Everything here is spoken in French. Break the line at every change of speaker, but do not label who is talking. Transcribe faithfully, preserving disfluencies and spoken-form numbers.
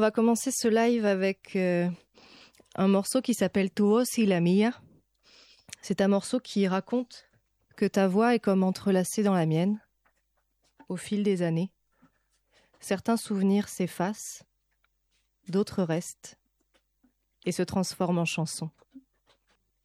va commencer ce live avec euh, un morceau qui s'appelle Tu voz y la mía. C'est un morceau qui raconte que ta voix est comme entrelacée dans la mienne au fil des années. Certains souvenirs s'effacent, d'autres restent et se transforment en chansons.